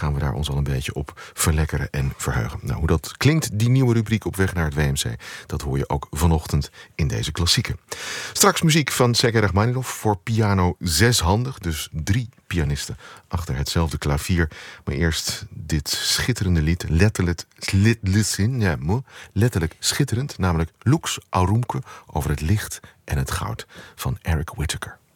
gaan we daar ons al een beetje op verlekkeren en verheugen. Nou, hoe dat klinkt, die nieuwe rubriek op weg naar het WMC, dat hoor je ook vanochtend in deze klassieker. Straks muziek van Sergei Rachmaninov voor piano zeshandig, dus 3 pianisten achter hetzelfde klavier. Maar eerst dit schitterende lied, letterlijk schitterend, namelijk Lux Auroumque over het licht en het goud van Eric Whitacre.